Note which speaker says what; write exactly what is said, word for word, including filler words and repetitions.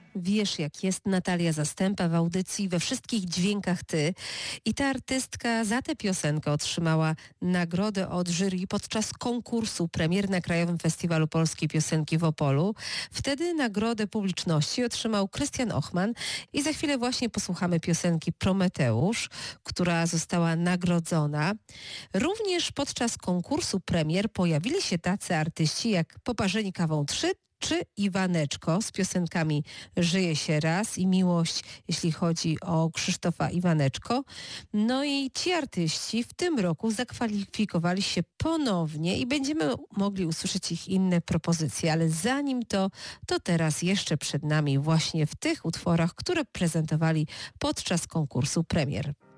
Speaker 1: Wiesz, jak jest. Natalia Zastępa w audycji We wszystkich dźwiękach ty. I ta artystka za tę piosenkę otrzymała nagrodę od jury podczas konkursu premier na Krajowym Festiwalu Polskiej Piosenki w Opolu. Wtedy nagrodę publiczności otrzymał Krystian Ochman i za chwilę właśnie posłuchamy piosenki Prometeusz, która została nagrodzona. Również podczas konkursu premier pojawili się tacy artyści jak Poparzeni kawą trzy czy Iwaneczko z piosenkami Żyje się raz i Miłość, jeśli chodzi o Krzysztofa Iwaneczko. No i ci artyści w tym roku zakwalifikowali się ponownie i będziemy mogli usłyszeć ich inne propozycje, ale zanim to, to teraz jeszcze przed nami właśnie w tych utworach, które prezentowali podczas konkursu premier.